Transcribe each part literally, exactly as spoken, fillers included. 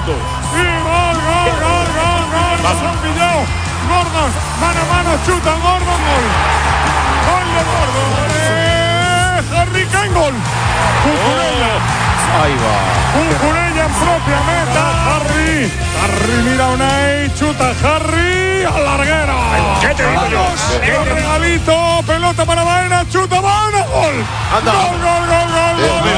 minutos. Y gol, gol, gol, gol, gol. Vamos. Han pillado. Gordon, mano a mano, chuta Gordon, gol. Gol de Gordon. Eh, Harry Kane, gol. Cucurella. Oh. Ahí va. Cucurella en propia meta. Harry. Harry mira Unai, chuta Harry al larguero. ¿Qué te digo yo? El regalito, pelota para Baena, chuta Baena, gol. Anda. Gol, gol, gol, gol,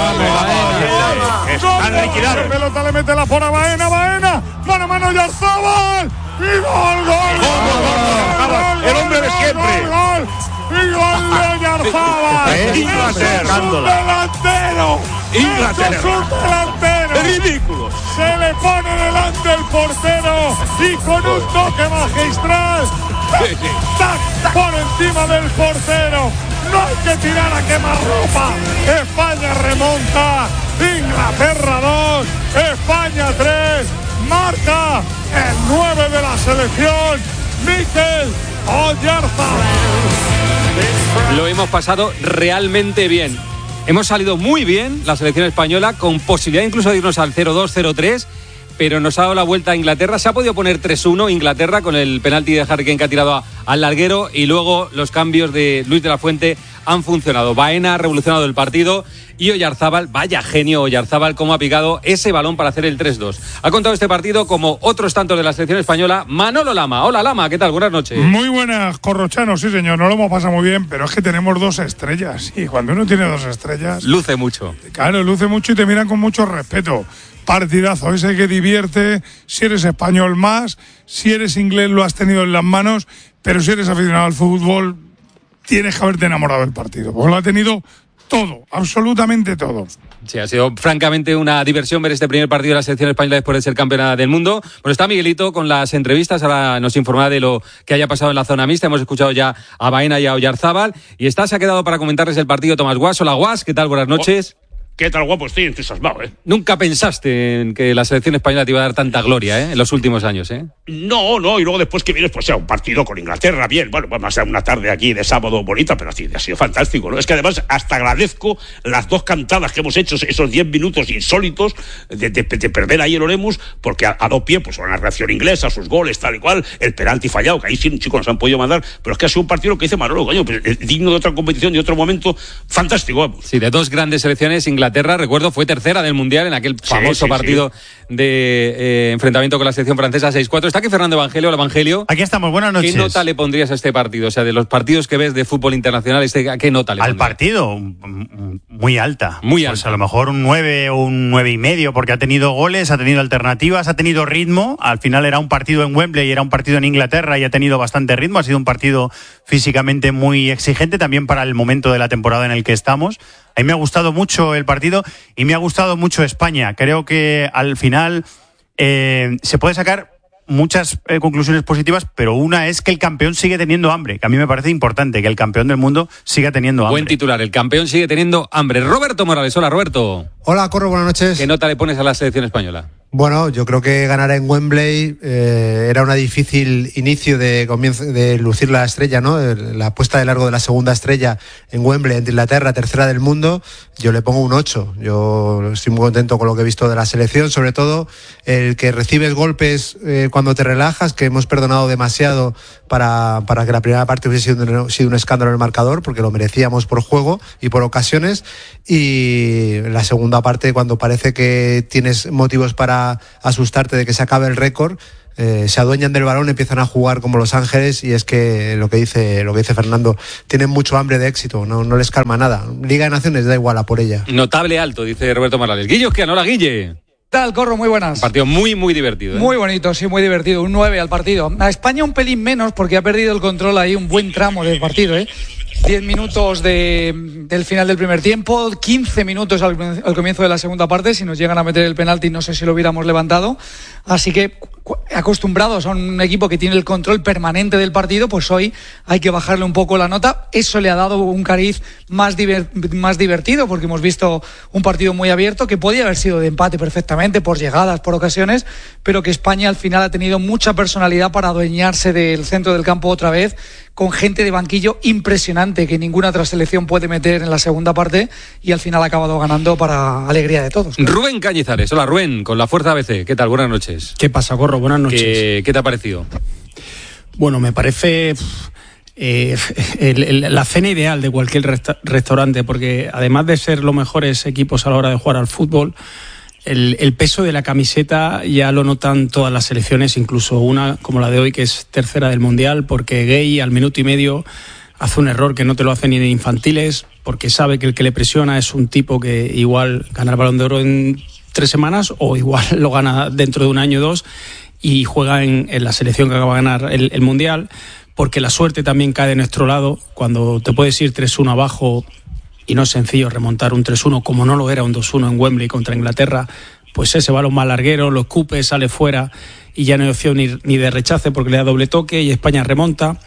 gol. Están liquidados. La pelota le mete la por a Baena, Baena. Mano a mano Oyarzabal. Y gol, gol, gol. El hombre de siempre. Gol, y gol de Oyarzabal. Inglaterra. Es un delantero. Inglaterra. Es un delantero. Es ridículo. Se le pone delante el portero y con un toque magistral, tac, tac, por encima del portero. No hay que tirar a quemarropa. España remonta. Inglaterra dos, España tres. Marca el nueve de la selección, Mikel Oyarzabal. Lo hemos pasado realmente bien. Hemos salido muy bien la selección española, con posibilidad incluso de irnos al cero dos, cero tres, pero nos ha dado la vuelta a Inglaterra. Se ha podido poner tres uno Inglaterra con el penalti de Harry Kane que ha tirado a, al larguero, y luego los cambios de Luis de la Fuente han funcionado. Baena ha revolucionado el partido y Oyarzabal, vaya genio Oyarzabal, cómo ha picado ese balón para hacer el tres dos. Ha contado este partido como otros tantos de la selección española Manolo Lama. Hola Lama, ¿qué tal? Buenas noches. Muy buenas, Corrochano, sí señor, no lo hemos pasado muy bien, pero es que tenemos dos estrellas y cuando uno tiene dos estrellas... Luce mucho. Claro, luce mucho y te miran con mucho respeto. Partidazo, ese que divierte, si eres español más, si eres inglés lo has tenido en las manos, pero si eres aficionado al fútbol tienes que haberte enamorado del partido, porque lo ha tenido todo, absolutamente todo. Sí, ha sido francamente una diversión ver este primer partido de la selección española después de ser campeona del mundo. Bueno, está Miguelito con las entrevistas, ahora nos informará de lo que haya pasado en la zona mixta. Hemos escuchado ya a Baena y a Oyarzabal, y está, se ha quedado para comentarles el partido Tomás Guas. Hola Guas, ¿qué tal? Buenas noches. Oh. ¿Qué tal, guapo? Estoy entusiasmado, ¿eh? Nunca pensaste en que la selección española te iba a dar tanta gloria, ¿eh? En los últimos años, ¿eh? No, no, y luego después que vienes, pues sea un partido con Inglaterra, bien, bueno, vamos a ser una tarde aquí de sábado bonita, pero así ha sido fantástico, ¿no? Es que además hasta agradezco las dos cantadas que hemos hecho, esos diez minutos insólitos de, de, de perder ahí el Oremus, porque a, a dos pies, pues una reacción inglesa, sus goles, tal y cual, el penalti fallado, que ahí sí, chicos, nos han podido mandar, pero es que ha sido un partido que dice Manolo, coño, pues, digno de otra competición, de otro momento, fantástico, vamos. Sí, de dos grandes selecciones. Inglaterra, recuerdo, fue tercera del Mundial en aquel famoso sí, sí, partido sí. de eh, enfrentamiento con la selección francesa seis cuatro. Está aquí Fernando Evangelio. Hola, Evangelio. Aquí estamos, buenas noches. ¿Qué nota le pondrías a este partido? O sea, de los partidos que ves de fútbol internacional, este, ¿a qué nota le pondrías? Al partido, muy alta. Muy alta. Pues a lo mejor un nueve o un nueve y medio, porque ha tenido goles, ha tenido alternativas, ha tenido ritmo. Al final era un partido en Wembley y era un partido en Inglaterra y ha tenido bastante ritmo. Ha sido un partido físicamente muy exigente también para el momento de la temporada en el que estamos. A mí me ha gustado mucho el partido y me ha gustado mucho España. Creo que al final eh, se puede sacar muchas eh, conclusiones positivas, pero una es que el campeón sigue teniendo hambre, que a mí me parece importante que el campeón del mundo siga teniendo hambre. Buen titular, el campeón sigue teniendo hambre. Roberto Morales, hola Roberto. Hola Corro, buenas noches. ¿Qué nota le pones a la selección española? Bueno, yo creo que ganar en Wembley eh, era un difícil inicio de comienzo de lucir la estrella, ¿no? La puesta de largo de la segunda estrella en Wembley ante Inglaterra, tercera del mundo. Yo le pongo un ocho. Yo estoy muy contento con lo que he visto de la selección, sobre todo el que recibes golpes eh, cuando te relajas, que hemos perdonado demasiado para, para que la primera parte hubiese sido, sido un escándalo en el marcador, porque lo merecíamos por juego y por ocasiones. Y la segunda parte, cuando parece que tienes motivos para asustarte de que se acabe el récord, eh, se adueñan del balón, empiezan a jugar como Los Ángeles, y es que lo que dice lo que dice Fernando, tienen mucho hambre de éxito, no, no les calma nada. Liga de Naciones da igual, a por ella. Notable alto, dice Roberto Morales. Guillo, ¿qué? Hola, Guille. ¿Qué tal, Corro? Muy buenas. Un partido muy, muy divertido, ¿eh? Muy bonito, sí, muy divertido. Un nueve al partido. A España un pelín menos porque ha perdido el control ahí un buen tramo del partido, ¿eh? diez minutos de, del final del primer tiempo, quince minutos al, al comienzo de la segunda parte. Si nos llegan a meter el penalti, no sé si lo hubiéramos levantado. Así que, acostumbrados a un equipo que tiene el control permanente del partido, pues hoy hay que bajarle un poco la nota. Eso le ha dado un cariz más, diver, más divertido, porque hemos visto un partido muy abierto que podía haber sido de empate perfectamente, por llegadas, por ocasiones, pero que España al final ha tenido mucha personalidad para adueñarse del centro del campo otra vez, con gente de banquillo impresionante que ninguna otra selección puede meter en la segunda parte, y al final ha acabado ganando para alegría de todos. Rubén Cañizares, hola Rubén, con la Fuerza A B C, ¿qué tal? Buenas noches. ¿Qué pasa, Gorro? Buenas noches. ¿Qué, qué te ha parecido? Bueno, me parece eh, el, el, la cena ideal de cualquier resta- restaurante, porque además de ser los mejores equipos a la hora de jugar al fútbol, el, el peso de la camiseta ya lo notan todas las selecciones, incluso una como la de hoy, que es tercera del Mundial, porque Gueye al minuto y medio hace un error que no te lo hacen ni de infantiles, porque sabe que el que le presiona es un tipo que igual gana el Balón de Oro en tres semanas o igual lo gana dentro de un año o dos, y juega en, en la selección que acaba de ganar el, el Mundial, porque la suerte también cae de nuestro lado. Cuando te puedes ir tres uno abajo, y no es sencillo remontar un tres uno como no lo era un dos uno en Wembley contra Inglaterra, pues ese balón más larguero, lo escupe, sale fuera y ya no hay opción ni, ni de rechace porque le da doble toque y España remonta.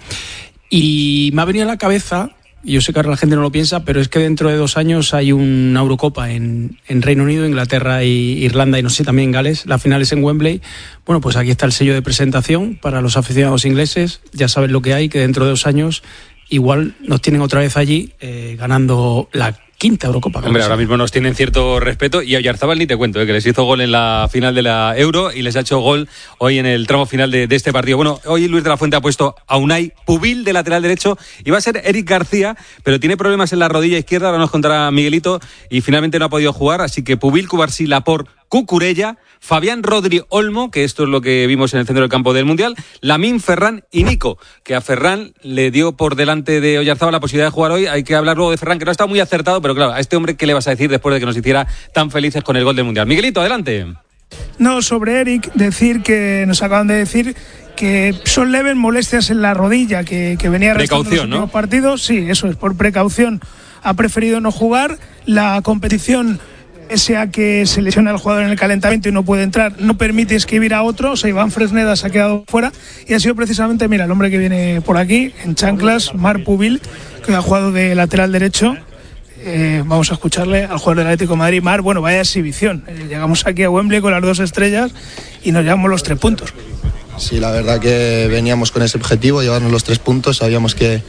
Y me ha venido a la cabeza, y yo sé que ahora la gente no lo piensa, pero es que dentro de dos años hay una Eurocopa en, en Reino Unido, Inglaterra e Irlanda, y no sé, también Gales. La final es en Wembley. Bueno, pues aquí está el sello de presentación para los aficionados ingleses. Ya saben lo que hay, que dentro de dos años igual nos tienen otra vez allí eh, ganando la quinta Eurocopa. Hombre, ahora mismo nos tienen cierto respeto, y a Oyarzabal ni te cuento, eh, que les hizo gol en la final de la Euro y les ha hecho gol hoy en el tramo final de, de este partido. Bueno, hoy Luis de la Fuente ha puesto a Unai Pubil de lateral derecho, iba a ser Eric García, pero tiene problemas en la rodilla izquierda, ahora nos contará Miguelito, y finalmente no ha podido jugar, así que Pubil, Cubarsí, Laporte, Cucurella, Fabián Rodri Olmo, que esto es lo que vimos en el centro del campo del Mundial, Lamine, Ferran y Nico, que a Ferran le dio por delante de Oyarzabal la posibilidad de jugar hoy. Hay que hablar luego de Ferran, que no ha estado muy acertado, pero claro, a este hombre, ¿qué le vas a decir después de que nos hiciera tan felices con el gol del Mundial? Miguelito, adelante. No, sobre Eric, decir que nos acaban de decir que son leves molestias en la rodilla, que, que venía arrastrando los últimos, ¿no?, partidos. Sí, eso es, por precaución ha preferido no jugar. La competición, pese a que se lesiona el jugador en el calentamiento y no puede entrar, no permite inscribir a otro. O sea, Iván Fresneda se ha quedado fuera, y ha sido precisamente, mira, el hombre que viene por aquí en chanclas, Marc Pubil, que ha jugado de lateral derecho. Eh, vamos a escucharle al jugador del Atlético de Madrid. Mar, bueno, vaya exhibición. Eh, llegamos aquí a Wembley con las dos estrellas y nos llevamos los tres puntos. Sí, la verdad que veníamos con ese objetivo, llevarnos los tres puntos. Sabíamos que,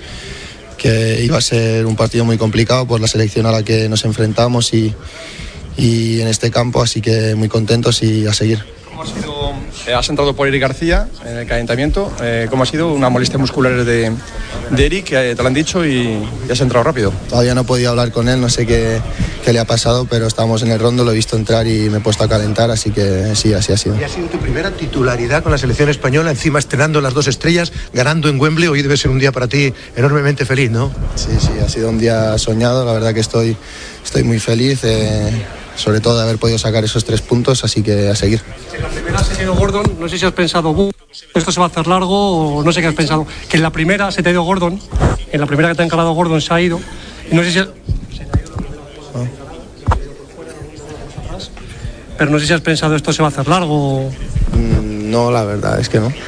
que iba a ser un partido muy complicado por la selección a la que nos enfrentamos y, y en este campo, así que muy contentos y a seguir. ¿Cómo ha sido? Eh, has entrado por Eric García en el calentamiento. Eh, ¿Cómo ha sido? Una molestia muscular de, de Eric, eh, te lo han dicho, y, y has entrado rápido. Todavía no he podido hablar con él, no sé qué, qué le ha pasado, pero estábamos en el rondo, lo he visto entrar y me he puesto a calentar, así que sí, así ha sido. ¿Y ha sido tu primera titularidad con la selección española, encima estrenando las dos estrellas, ganando en Wembley? Hoy debe ser un día para ti enormemente feliz, ¿no? Sí, sí, ha sido un día soñado, la verdad que estoy, estoy muy feliz, eh, sobre todo de haber podido sacar esos tres puntos, así que a seguir. En la primera se te ha ido Gordon, no sé si has pensado, esto se va a hacer largo, o no sé qué has pensado, que en la primera se te ha ido Gordon, en la primera que te ha encarado Gordon se ha ido, y no sé si... Pero no sé si has pensado esto se va a hacer largo. Mm, no, la verdad es que no.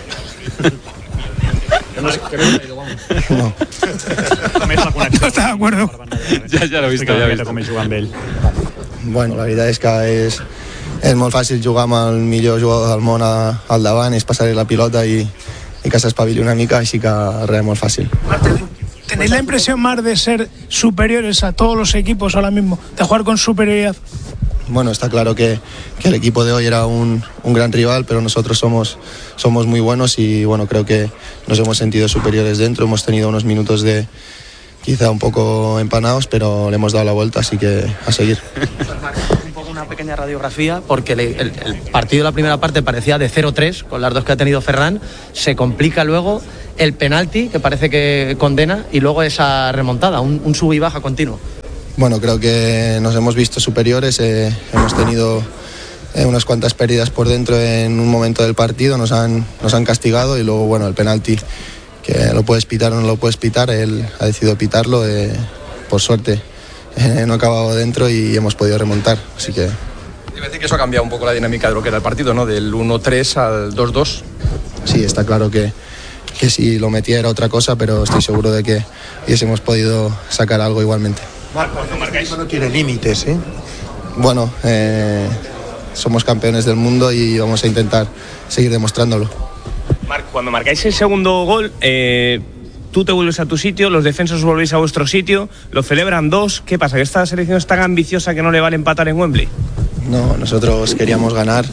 No. No está de acuerdo. Ja, ja l'he vist, ja l'he vist. Com jugar amb ell. Bueno, la veritat és que és, és molt fàcil jugar amb el millor jugador del món a, al davant, és passar-li la pilota i, i que s'espavili una mica, així que res, molt fàcil. ¿Tenéis la impresión, Mar, de ser superiores a todos los equipos ahora mismo, de jugar con superioridad? Bueno, está claro que, que el equipo de hoy era un, un gran rival, pero nosotros somos, somos muy buenos y bueno, creo que nos hemos sentido superiores dentro. Hemos tenido unos minutos de quizá un poco empanados, pero le hemos dado la vuelta, así que a seguir. Un poco una pequeña radiografía, porque el, el, el partido de la primera parte parecía de cero tres, con las dos que ha tenido Ferran. Se complica luego el penalti, que parece que condena, y luego esa remontada, un, un sub y baja continuo. Bueno, creo que nos hemos visto superiores, eh, hemos tenido eh, unas cuantas pérdidas por dentro en un momento del partido, nos han, nos han castigado y luego, bueno, el penalti, que lo puedes pitar o no lo puedes pitar, él ha decidido pitarlo, eh, por suerte eh, no ha acabado dentro y hemos podido remontar, así que... Iba a decir que eso ha cambiado un poco la dinámica de lo que era el partido, ¿no? Del uno tres al dos dos. Sí, está claro que, que si lo metía era otra cosa, pero estoy seguro de que hubiésemos podido sacar algo igualmente. Marc, cuando marcáis no tiene límites, ¿eh? Bueno, eh, somos campeones del mundo y vamos a intentar seguir demostrándolo. Marc, cuando marcáis el segundo gol, eh, tú te vuelves a tu sitio, los defensas os volvéis a vuestro sitio, lo celebran dos. ¿Qué pasa? ¿Que esta selección es tan ambiciosa que no le vale empatar en Wembley? No, nosotros queríamos ganar,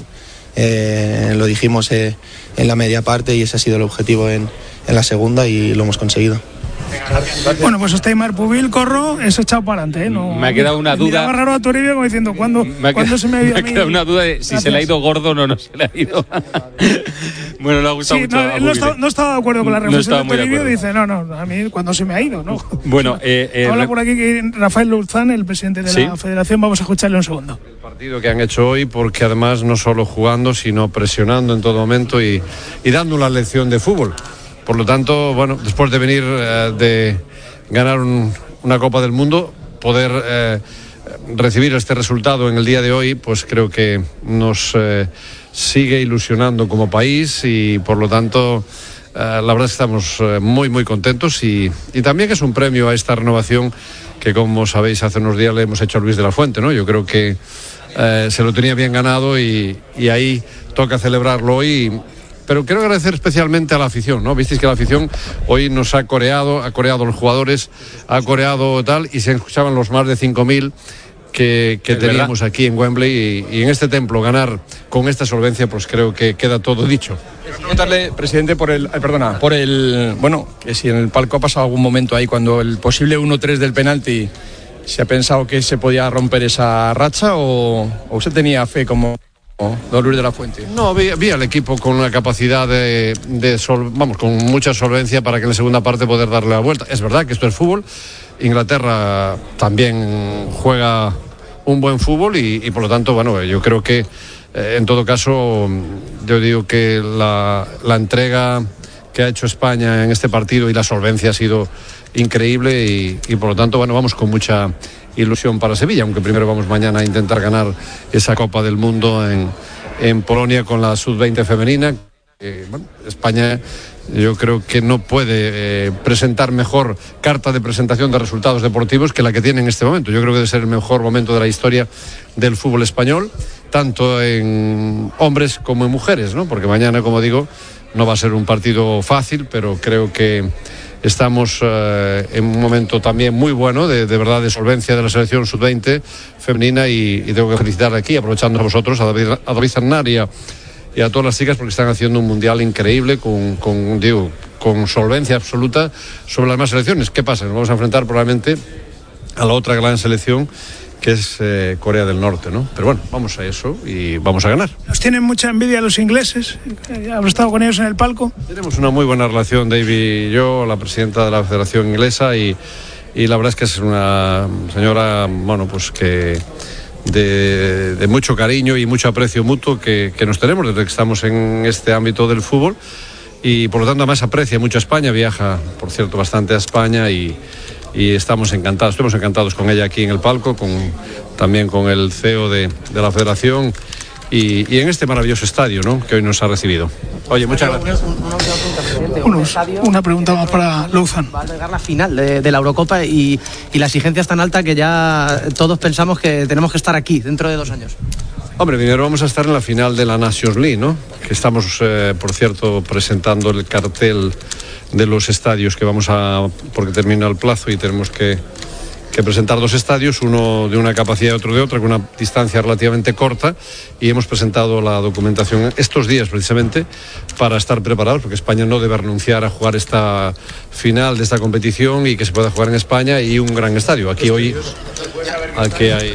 eh, lo dijimos eh, en la media parte y ese ha sido el objetivo en, en la segunda y lo hemos conseguido. Bueno, pues este Aimar Pubil, Corro, es echado para adelante, ¿eh? No, me ha quedado una duda. Miraba raro a Toribio como diciendo, ¿cuándo, me ¿cuándo se me ha ido me a mí? ha quedado una duda de si Gracias. se le ha ido Gordon o no se le ha ido. Bueno, le ha gustado sí, mucho. No, él no, estaba, no estaba de acuerdo con la reflexión no de Toribio, de dice, no, no, a mí cuando se me ha ido, ¿no? Bueno, eh, eh, habla por aquí que Rafael Luzán, el presidente de ¿sí? la Federación, vamos a escucharle un segundo. El partido que han hecho hoy, porque además no solo jugando, sino presionando en todo momento y, y dando una lección de fútbol. Por lo tanto, bueno, después de venir eh, de ganar un, una Copa del Mundo, poder eh, recibir este resultado en el día de hoy, pues creo que nos eh, sigue ilusionando como país y por lo tanto eh, la verdad es que estamos eh, muy muy contentos y, y también es un premio a esta renovación que, como sabéis, hace unos días le hemos hecho a Luis de la Fuente, ¿no? Yo creo que eh, se lo tenía bien ganado y, y ahí toca celebrarlo hoy. Pero quiero agradecer especialmente a la afición, ¿no? Visteis que la afición hoy nos ha coreado, ha coreado a los jugadores, ha coreado tal, y se escuchaban los más de cinco mil que, que teníamos verdad. aquí en Wembley. Y, y en este templo ganar con esta solvencia, pues creo que queda todo dicho. Preguntarle, presidente, por el, eh, perdona, por el, bueno, que si en el palco ha pasado algún momento ahí cuando el posible uno tres del penalti, ¿se ha pensado que se podía romper esa racha o, o usted tenía fe como don Luis de la Fuente? No, vi, vi al equipo con una capacidad de, de sol, vamos, con mucha solvencia para que en la segunda parte poder darle la vuelta. Es verdad que esto es fútbol. Inglaterra también juega un buen fútbol y, y por lo tanto, bueno, yo creo que eh, en todo caso, yo digo que la, la entrega que ha hecho España en este partido y la solvencia ha sido increíble y, y por lo tanto, bueno, vamos con mucha ilusión para Sevilla, aunque primero vamos mañana a intentar ganar esa Copa del Mundo en, en Polonia con la sub veinte femenina. Eh, bueno, España yo creo que no puede eh, presentar mejor carta de presentación de resultados deportivos que la que tiene en este momento. Yo creo que debe ser el mejor momento de la historia del fútbol español, tanto en hombres como en mujeres, ¿no? Porque mañana, como digo, no va a ser un partido fácil, pero creo que estamos eh, en un momento también muy bueno de, de verdad de solvencia de la selección sub veinte femenina y, y tengo que felicitar aquí, aprovechando a vosotros, a David, a David Zarnaria y a todas las chicas porque están haciendo un mundial increíble con, con, digo, con solvencia absoluta sobre las demás selecciones. ¿Qué pasa? Nos vamos a enfrentar probablemente a la otra gran selección que es eh, Corea del Norte, ¿no? Pero bueno, vamos a eso y vamos a ganar. Nos tienen mucha envidia los ingleses, hemos estado con ellos en el palco. Tenemos una muy buena relación, David y yo, la presidenta de la Federación Inglesa, y, y la verdad es que es una señora, bueno, pues que de, de mucho cariño y mucho aprecio mutuo que, que nos tenemos desde que estamos en este ámbito del fútbol y por lo tanto además aprecia mucho a España, viaja, por cierto, bastante a España y y estamos encantados, estamos encantados con ella aquí en el palco, con, también con el C E O de, de la Federación y, y en este maravilloso estadio, ¿no?, que hoy nos ha recibido. Oye, muchas gracias. Unos, una pregunta más para Luzán. Va a llegar la final de, de la Eurocopa y, y la exigencia es tan alta que ya todos pensamos que tenemos que estar aquí dentro de dos años. Hombre, primero vamos a estar en la final de la Nations League, ¿no?, que estamos, eh, por cierto, presentando el cartel de los estadios que vamos a, porque termina el plazo y tenemos que, que presentar dos estadios, uno de una capacidad y otro de otra, con una distancia relativamente corta, y hemos presentado la documentación estos días precisamente para estar preparados, porque España no debe renunciar a jugar esta final de esta competición y que se pueda jugar en España y un gran estadio. Aquí hoy, aquí hay...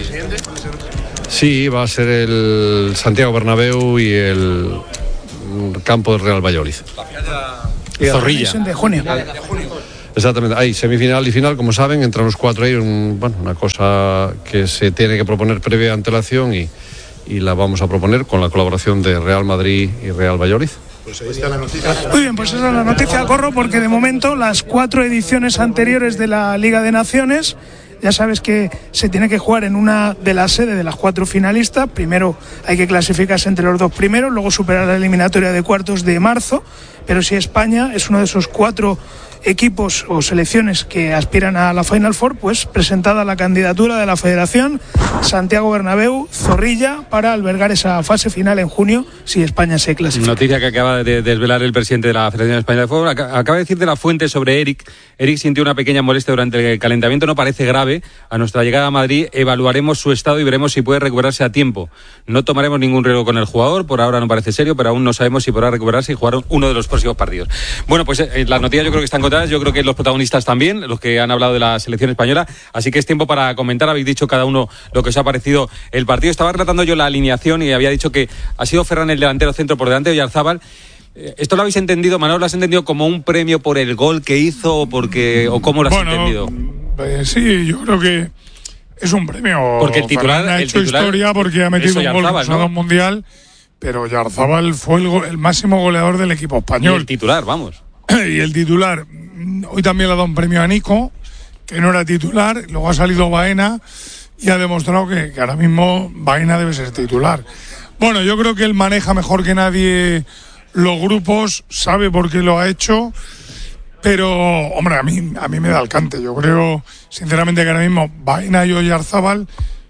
Sí, va a ser el Santiago Bernabéu y el campo del Real Valladolid. Zorrilla. De junio. Exactamente, hay semifinal y final, como saben, entran los cuatro ahí, un, bueno, una cosa que se tiene que proponer previa antelación y, y la vamos a proponer con la colaboración de Real Madrid y Real Valladolid. Pues ahí está la noticia. Muy bien, pues esa es la noticia, Corro, porque de momento las cuatro ediciones anteriores de la Liga de Naciones, ya sabes que se tiene que jugar en una de las sedes de las cuatro finalistas. Primero hay que clasificarse entre los dos primeros, luego superar la eliminatoria de cuartos de marzo. pero si España es uno de esos cuatro equipos o selecciones que aspiran a la Final Four, pues presentada la candidatura de la Federación, Santiago Bernabéu, Zorrilla, para albergar esa fase final en junio si España se clasifica. Noticia que acaba de desvelar el presidente de la Federación Española de Fútbol. Acaba de decir de la fuente sobre Eric. Eric sintió una pequeña molestia durante el calentamiento, no parece grave. A nuestra llegada a Madrid evaluaremos su estado y veremos si puede recuperarse a tiempo. No tomaremos ningún riesgo con el jugador, por ahora no parece serio, pero aún no sabemos si podrá recuperarse y jugar uno de los próximos partidos. Bueno, pues eh, las noticias yo creo que están contadas, yo creo que los protagonistas también, los que han hablado de la selección española, así que es tiempo para comentar. Habéis dicho cada uno lo que os ha parecido el partido. Estaba relatando yo la alineación y había dicho que ha sido Ferran el delantero centro por delante de Oyarzábal. ¿Esto lo habéis entendido, Manolo? ¿Lo has entendido como un premio por el gol que hizo o, porque, o cómo lo has bueno, entendido? Eh, sí, yo creo que es un premio. Porque el titular Ferran ha el hecho titular historia porque ha metido un gol en un mundial, pero Oyarzábal fue el, go- el máximo goleador del equipo español. Y el titular, vamos. Y el titular, hoy también le ha dado un premio a Nico, que no era titular, luego ha salido Baena y ha demostrado que, que ahora mismo Baena debe ser titular. Bueno, yo creo que él maneja mejor que nadie los grupos, sabe por qué lo ha hecho, pero, hombre, a mí, a mí me da el cante. Yo creo, sinceramente, que ahora mismo Baena y Oyarzábal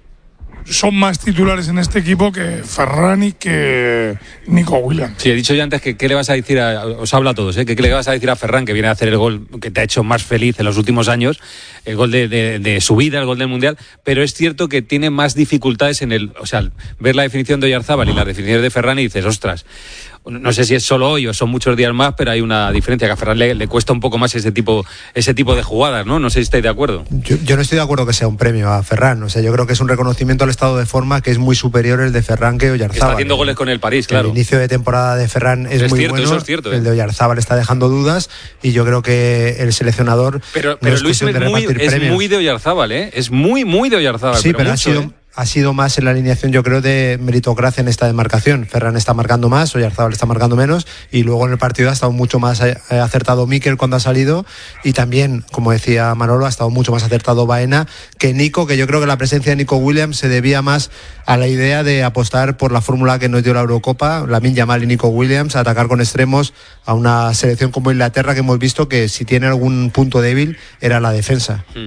son más titulares en este equipo que Ferran y que Nico Williams. Sí, he dicho ya antes que qué le vas a decir a, os hablo a todos, ¿eh? que qué le vas a decir a Ferran, que viene a hacer el gol que te ha hecho más feliz en los últimos años, el gol de, de, de su vida, el gol del Mundial, pero es cierto que tiene más dificultades en el, o sea, ver la definición de Oyarzábal y las definiciones de Ferran y dices, ostras, no sé si es solo hoy o son muchos días más, pero hay una diferencia, que a Ferran le, le cuesta un poco más ese tipo ese tipo de jugadas, ¿no? No sé si estáis de acuerdo. Yo, yo no estoy de acuerdo que sea un premio a Ferran, o sea, yo creo que es un reconocimiento al estado de forma que es muy superior el de Ferran que Oyarzábal. Está haciendo goles con el París, claro. El inicio de temporada de Ferran es, es muy cierto, bueno, eso es cierto, ¿eh? El de Oyarzábal está dejando dudas y yo creo que el seleccionador pero, no pero es Luis cuestión de es muy, repartir es premios. muy de Oyarzábal, ¿eh? Es muy, muy de Oyarzábal. Sí, pero, pero mucho, ha sido... ¿eh? ha sido más en la alineación, yo creo, de meritocracia en esta demarcación. Ferran está marcando más, Oyarzábal está marcando menos, y luego en el partido ha estado mucho más acertado Mikel cuando ha salido, y también, como decía Manolo, ha estado mucho más acertado Baena que Nico, que yo creo que la presencia de Nico Williams se debía más a la idea de apostar por la fórmula que nos dio la Eurocopa, Lamine Yamal y Nico Williams, a atacar con extremos a una selección como Inglaterra, que hemos visto que si tiene algún punto débil era la defensa. Hmm.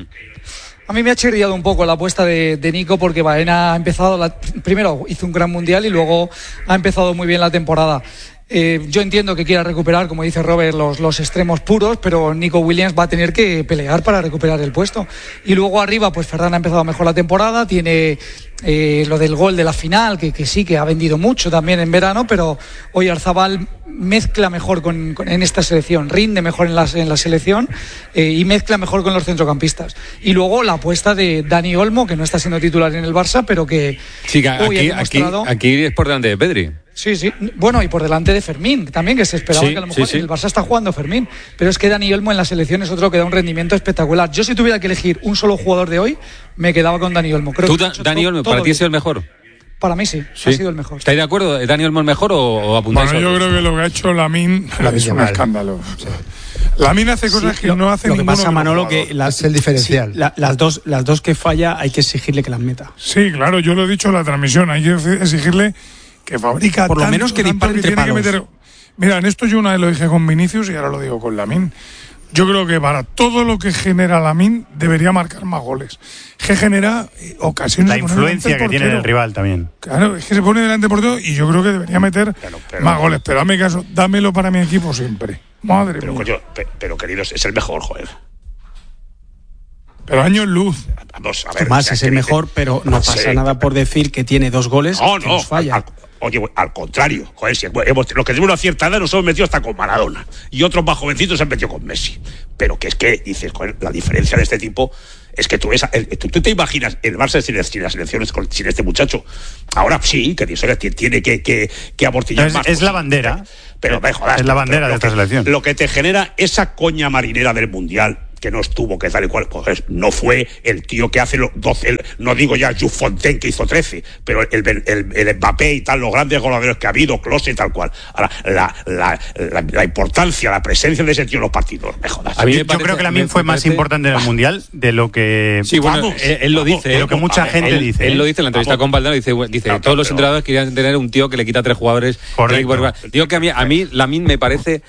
A mí me ha chirriado un poco la apuesta de, de Nico, porque Baena ha empezado, la, primero hizo un gran mundial y luego ha empezado muy bien la temporada. Eh, yo entiendo que quiera recuperar, como dice Robert, los, los extremos puros, pero Nico Williams va a tener que pelear para recuperar el puesto. Y luego arriba, pues Ferran ha empezado mejor la temporada, tiene eh, lo del gol de la final, que, que sí, que ha vendido mucho también en verano, pero Oyarzábal mezcla mejor con, con, en esta selección, rinde mejor en la, en la selección eh, y mezcla mejor con los centrocampistas. Y luego la apuesta de Dani Olmo, que no está siendo titular en el Barça, pero que sí, que hoy aquí, ha demostrado... aquí, aquí es por delante de Pedri. Sí, sí. Bueno, y por delante de Fermín, también, que se esperaba sí, que a lo mejor sí, sí. en el Barça está jugando Fermín. Pero es que Dani Olmo en la selección es otro que da un rendimiento espectacular. Yo, si tuviera que elegir un solo jugador de hoy, me quedaba con Dani Olmo. Creo ¿Tú, que da, Dani Olmo, para ti es el mejor? Para mí sí, sí, ha sido el mejor. ¿Estáis de acuerdo? ¿Dani Olmo el mejor o, o apuntáis? Bueno, yo otros? creo que lo que ha hecho Lamine es un mal. escándalo. Sí. Lamine hace cosas sí, que lo, no hace lo que ninguno pasa, de Manolo, que la, es el diferencial. Sí, la, las dos las dos que falla hay que exigirle que las meta. Sí, claro, yo lo he dicho en la transmisión, hay que exigirle que fabrica por lo tanto, menos que tanto dispare que entre tiene que palos. meter. Mira, en esto yo una vez lo dije con Vinicius y ahora lo digo con Lamine. Yo creo que para todo lo que genera Lamine debería marcar más goles. Que genera ocasiones. La influencia que tiene el rival también. Claro, es que se pone delante por todo y yo creo que debería meter pero, pero, más goles. Pero dame caso, dámelo para mi equipo siempre. Madre pero, mía. Coño, pero, pero queridos, es el mejor, joder. Pero años luz. Vamos a ver. Más o sea, es el que mejor, dice, pero no pasa sí, nada por decir que tiene dos goles no, que no, nos falla. Al, al, oye, al contrario, joder, si hemos, los que tenemos una cierta edad nos hemos metido hasta con Maradona y otros más jovencitos se han metido con Messi. Pero que es que dices, joder, la diferencia de este tipo es que tú ves, el, tú, tú te imaginas el Barça sin, sin las elecciones sin este muchacho. Ahora sí, que tiene que, que, que amortillar es, más. Es la bandera. Pero, pero me jodas, es la bandera pero, de esta que, selección. Lo que te genera esa coña marinera del Mundial, que no estuvo, que tal y cual, pues no fue el tío que hace los doce, el, no digo ya Jules Fontaine que hizo trece, pero el, el, el, el Mbappé y tal, los grandes goleadores que ha habido, Klose y tal cual. Ahora, la, la, la, la importancia, la presencia de ese tío en los partidos, me jodas. A mí me parece, yo creo que Lamine fue más importante en el Mundial de lo que... Sí, bueno, vamos, él, él lo dice. De lo que mucha ver, gente él, dice. Él, él lo dice en la entrevista vamos. con Valdano, dice, dice no, todos no, los pero, entrenadores querían tener un tío que le quita tres jugadores. Correcto. Digo que a mí, a mí Lamine me parece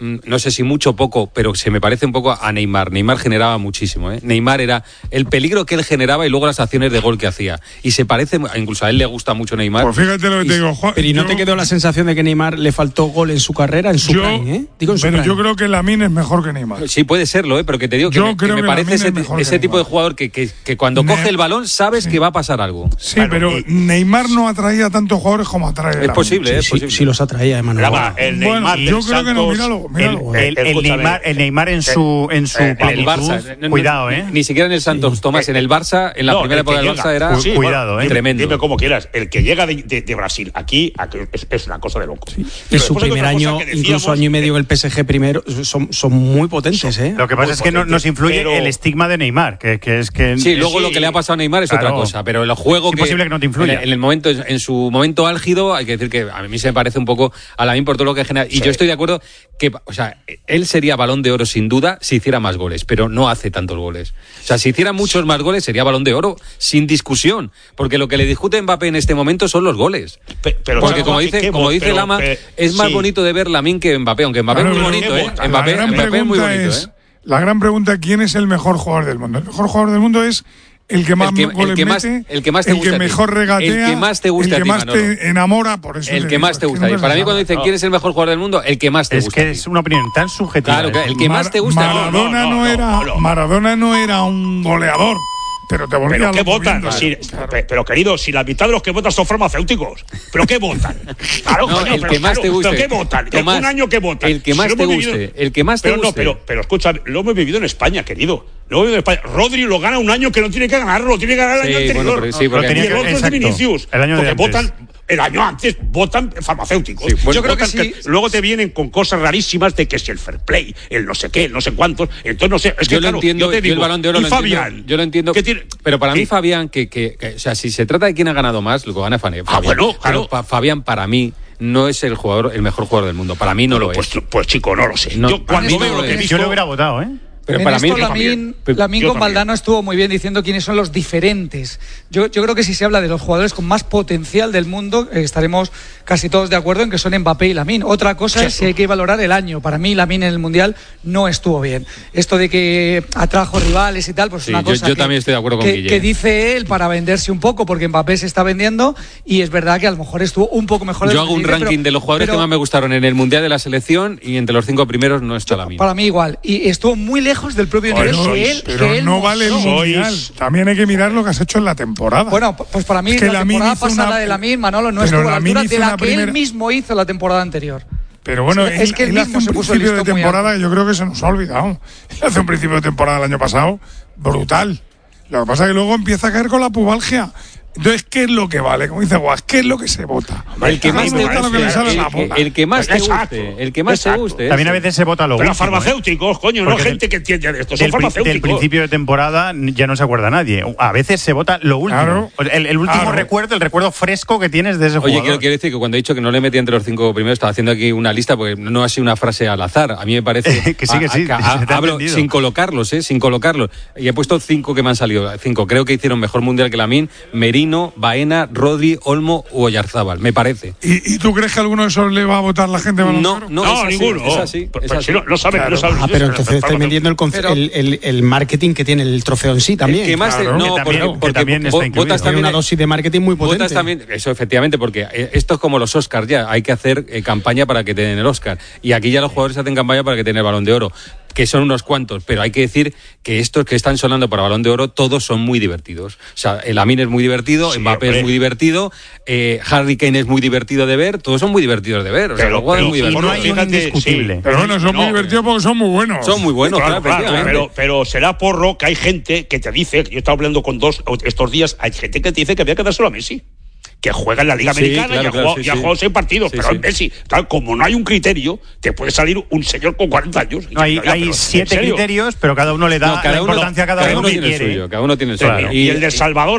no sé si mucho o poco, pero se me parece un poco a Neymar. Neymar generaba muchísimo, ¿eh? Neymar era el peligro que él generaba y luego las acciones de gol que hacía. Y se parece, incluso a él le gusta mucho Neymar. Pues fíjate lo que te digo, Juan. Pero ¿y no yo, te quedó la sensación de que Neymar le faltó gol en su carrera, en su yo, prime, ¿eh? Digo en su pero prime. yo creo que Lamine es mejor que Neymar. Sí, puede serlo, ¿eh? Pero que te digo que yo me, creo que me que parece ese, ese tipo de jugador que, que, que cuando ne- coge el balón sabes sí. que va a pasar algo. Sí, claro, pero y, Neymar no atraía tantos jugadores como atrae. Es Lamine. posible, sí, es sí, posible. Sí, los atraía, Emanuel. Bueno, el Neymar bueno, yo creo Santos, que no, míralo, míralo. El, el, el, Neymar, el Neymar en su en su eh, el Barça, no, cuidado, no, ¿eh? Ni siquiera en el Santos, sí. Tomás, en el Barça, en la no, primera época del Barça era sí, cuidado, bueno, ¿eh? Tremendo. Dime como quieras, el que llega de, de, de Brasil aquí, aquí es, es una cosa de loco. Sí. Y su primer año, decíamos, incluso año y medio en el P S G primero, son, son muy potentes, ¿eh? Lo que pasa es que no, nos influye pero... el estigma de Neymar, que, que es que sí, luego sí. lo que le ha pasado a Neymar es claro. otra cosa, pero el juego es que imposible que no te influya. En, en el momento, en su momento álgido, hay que decir que a mí se me parece un poco a Lamine por todo lo que genera. Y sí. yo estoy de acuerdo que, o sea, él sería Balón de Oro sin duda si hiciera más goles, pero no hace tantos goles. O sea, si hiciera muchos más goles sería Balón de Oro sin discusión, porque lo que le discute a Mbappé en este momento son los goles. Pe- pero porque como dice, qué, como dice pero, Lama, pero, es más sí. bonito de ver Lamine que Mbappé, aunque Mbappé claro, es muy bonito, ¿eh? Mbappé, Mbappé es muy bonito, es, ¿eh? La gran pregunta, ¿quién es el mejor jugador del mundo? El mejor jugador del mundo es el que más el que, goles el que más, mete, el que más te el gusta que mejor regatea, el que más te gusta el que a ti, más te enamora, por eso el que digo, más te gusta. Es que no para mí cuando dicen no. quién es el mejor jugador del mundo, el que más te es gusta. Es que es una opinión tan subjetiva. Claro, el que Mar- más te gusta. Maradona no, no, no, no era, no, no. Maradona no era un goleador. Pero te volvía ¿Pero qué votan? Viendo, si, claro. Pero querido, si la mitad de los que votan son farmacéuticos. ¿Pero qué votan? Claro, no, coño, el pero, que más claro, te guste. ¿Pero qué votan? Tomás, un año que votan. El que más si te vivido, guste. El que más te pero guste. No, pero, pero escucha, lo hemos vivido en España, querido. Lo hemos vivido en España. Rodri lo gana un año que no tiene que ganarlo, lo tiene que ganar el sí, año anterior. Bueno, sí, porque y el otro es de Vinicius. El año porque de votan. El año antes votan farmacéuticos. Sí, bueno, yo creo que, sí. que luego te vienen con cosas rarísimas de que si el fair play, el no sé qué, el no sé cuántos. Entonces no sé. Es que yo lo claro, entiendo. Yo, te digo, yo el Balón de Oro y lo Fabián. Entiendo, yo lo entiendo. Tiene, pero para sí. mí Fabián, que, que, que, o sea, si se trata de quién ha ganado más, lo que gana Fabián. Ah, bueno, claro. Pero Fabián para mí no es el jugador, el mejor jugador del mundo. Para mí no bueno, lo pues, es. Pues chico, no lo sé. No, yo cuando veo lo que he visto, yo lo hubiera votado, ¿eh? Pero en para esto, mí, Lamine, Lamine con Valdano estuvo muy bien diciendo quiénes son los diferentes. Yo, yo creo que si se habla de los jugadores con más potencial del mundo, eh, estaremos casi todos de acuerdo en que son Mbappé y Lamine. Otra cosa sí. es si hay que valorar el año. Para mí, Lamine en el Mundial no estuvo bien. Esto de que atrajo rivales y tal, pues sí, es una cosa yo, yo que, también estoy de acuerdo con que, Guille. que dice él para venderse un poco, porque Mbappé se está vendiendo y es verdad que a lo mejor estuvo un poco mejor. Yo de hago un pero, ranking de los jugadores pero, que más me gustaron en el Mundial de la selección y entre los cinco primeros no está Lamine. Para mí igual. Y estuvo muy lejos del propio nivel. Que él, pero que él no vale el mundial. También hay que mirar lo que has hecho en la temporada. Bueno, pues para mí es que la temporada pasada una... de Lamine, Manolo, no estuvo a la altura de la que primera... él mismo hizo la temporada anterior. Pero bueno, es él, que él, él mismo hace se un puso principio de temporada que yo creo que se nos ha olvidado. Él hace un principio de temporada el año pasado brutal. Lo que pasa es que luego empieza a caer con la pubalgia. Entonces, ¿qué es lo que vale? Como dice Guas, ¿qué es lo que se vota? El que más te guste, el que más te Exacto. guste, el que más Exacto. te guste. También a veces se vota lo Pero último. Pero farmacéuticos, ¿eh? coño, Porque no gente del, que entiende de esto, son del, farmacéuticos. Del principio de temporada ya no se acuerda nadie. A veces se vota lo último. Claro. El, el último claro. recuerdo, el recuerdo fresco que tienes de ese Oye, jugador. Oye, quiero decir que cuando he dicho que no le metí entre los cinco primeros, estaba haciendo aquí una lista porque no ha sido una frase al azar. A mí me parece que sí, que sí. A, a, a, hablo sin colocarlos, ¿eh? Sin colocarlos. Y he puesto cinco que me han salido. Cinco. Creo que hicieron mejor mundial que Lamine, Merino, Baena, Rodri, Olmo o Oyarzábal, me parece. ¿Y, ¿Y tú crees que alguno de esos le va a votar la gente? No, no, no, es así, ninguno. Es así, pero, es pero así. Si no, no saben, claro. no saben. Ah, pero entonces estáis vendiendo el, conce- pero, el, el, el marketing que tiene el trofeo en sí también. El que más claro. te, no, que también, porque, porque también está votas también una dosis de marketing muy potente. Votas también, eso efectivamente, porque esto es como los Oscars ya, hay que hacer eh, campaña para que te den el Oscar. Y aquí ya los jugadores hacen campaña para que tengan el Balón de Oro, que son unos cuantos, pero hay que decir que estos que están sonando para Balón de Oro, todos son muy divertidos. O sea, el Lamine es muy divertido, sí, Mbappé hombre. es muy divertido, eh, Harry Kane es muy divertido de ver, todos son muy divertidos de ver. O sea, pero, los jugadores pero, muy divertidos. No hay un indiscutible. Sí. Pero bueno, son no, muy divertidos porque son muy buenos. Son muy buenos, claro, claro, claro pero, pero será porro que hay gente que te dice, yo estaba hablando con dos estos días, hay gente que te dice que había que dárselo a Messi. Que juega en la Liga sí, Americana claro, y ha claro, jugado, sí, y ha jugado sí. seis partidos, sí, pero sí. en Messi, tal, como no hay un criterio, te puede salir un señor con cuarenta años. No, hay, hay siete criterios, pero cada uno le da no, cada la uno, importancia a cada, cada uno, uno que tiene quiere. El suyo, cada uno tiene el suyo. claro. Y, y el de Salvador